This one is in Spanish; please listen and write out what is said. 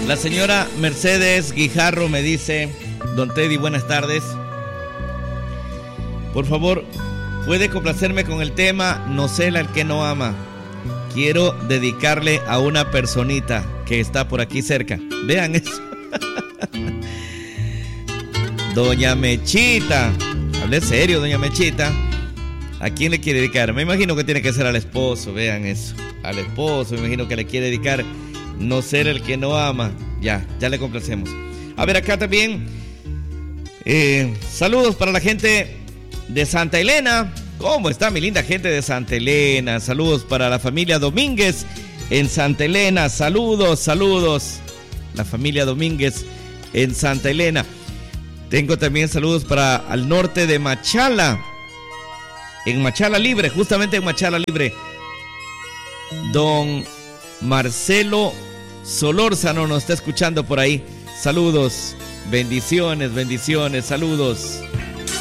La señora Mercedes Guijarro me dice: Don Teddy, buenas tardes. Por favor, ¿puede complacerme con el tema No cela el que no ama? Quiero dedicarle a una personita que está por aquí cerca. Vean eso. Doña Mechita. Hable serio, doña Mechita. ¿A quién le quiere dedicar? Me imagino que tiene que ser al esposo. Vean eso. Al esposo, me imagino que le quiere dedicar No ser el que no ama. Ya le complacemos. A ver, acá también saludos para la gente de Santa Elena. ¿Cómo está mi linda gente de Santa Elena? Saludos para la familia Domínguez en Santa Elena. Saludos. La familia Domínguez en Santa Elena. Tengo también saludos para al norte de Machala. En Machala Libre, justamente en Machala Libre. Don Marcelo Solórzano nos está escuchando por ahí. Saludos, bendiciones, saludos.